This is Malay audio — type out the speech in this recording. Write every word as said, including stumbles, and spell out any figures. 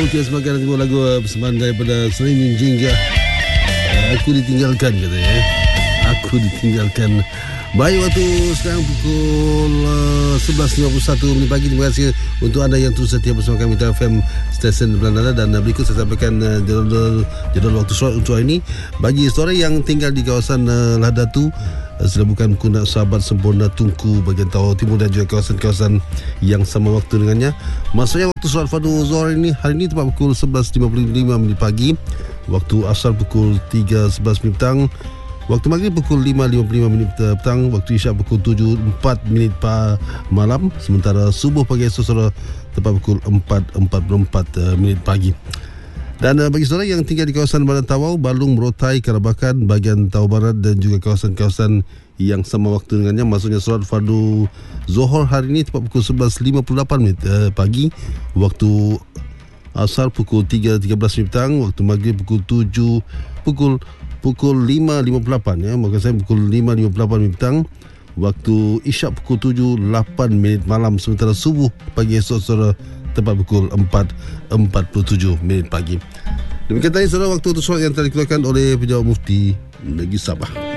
Kita sebagai lagu persembahan daripada Serinin Jingga. Aku ditinggalkan katanya. Aku ditinggalkan. Baik, waktu sekarang pukul uh, sebelas lima puluh satu menit pagi. Terima kasih untuk anda yang terus setia bersama kami di F M Stesen Belanda. Dan uh, berikut saya sampaikan uh, jadual, jadual waktu slot untuk hari ini. Bagi saudara yang tinggal di kawasan uh, Ladatu, uh, sudah bukan Kunak Sahabat Sempurna Tunku bahagian Tawau Timur dan juga kawasan-kawasan yang sama waktu dengannya. Maksudnya waktu slot Fardu Zuhur ini hari ini tepat pukul sebelas lima puluh lima menit pagi. Waktu asar pukul tiga sebelas minit petang. Waktu maghrib pukul lima lima puluh lima minit petang. Waktu isyak pukul tujuh empat minit pa malam. Sementara subuh pagi esok saudara tepat pukul empat empat puluh empat minit pagi. Dan uh, bagi saudara yang tinggal di kawasan Badan Tawau, Balung, Merotai, Karabakan, bahagian Tawau Barat dan juga kawasan-kawasan yang sama waktu dengannya, maksudnya solat Fardu Zuhur hari ini tepat pukul sebelas lima puluh lapan minit uh, pagi. Waktu asar pukul tiga tiga belas minit petang. Waktu maghrib pukul tujuh pukul pukul lima lima puluh lapan ya. Maka saya pukul lima lima puluh lapan minit petang. Waktu isyak pukul tujuh lapan minit malam. Sementara subuh pagi esok saudara tepat pukul empat empat puluh tujuh minit pagi. Demikian tadi saudara waktu untuk solat yang telah dikeluarkan oleh Pejabat Mufti Negeri Sabah.